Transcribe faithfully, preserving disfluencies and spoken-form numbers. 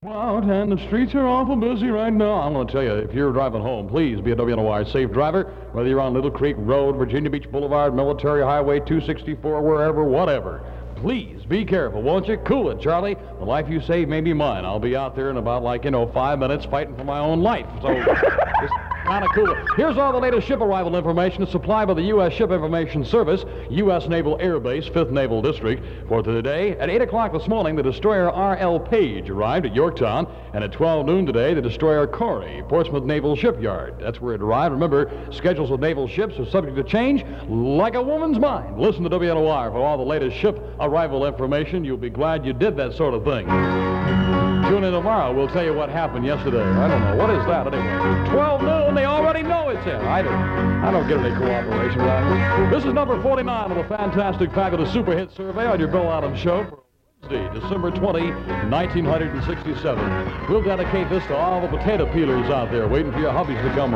Out and the streets are awful busy right now. I'm going to tell you, if you're driving home, please be a W N O R safe driver, whether you're on Little Creek Road, Virginia Beach Boulevard, Military Highway two sixty-four, wherever, whatever. Please be careful, won't you? Cool it, Charlie. The life you save may be mine. I'll be out there in about, like, you know, five minutes fighting for my own life. So just kind of cool it. Here's all the latest ship arrival information supplied by the U S Ship Information Service, U S Naval Air Base, fifth Naval District. For today, at eight o'clock this morning, the destroyer R L Page arrived at Yorktown, and at twelve noon today, the destroyer Corey, Portsmouth Naval Shipyard. That's where it arrived. Remember, schedules of naval ships are subject to change like a woman's mind. Listen to W N O R for all the latest ship arrival information. You'll be glad you did that sort of thing. Tune in tomorrow. We'll tell you what happened yesterday. I don't know. What is that anyway? twelve noon, they already know it's in. I don't, I don't get any cooperation around here. This is number forty-nine of the fantastic, fabulous super hit survey on your Bill Adams Show for Wednesday, December twentieth, nineteen sixty-seven. We'll dedicate this to all the potato peelers out there waiting for your hubbies to come home.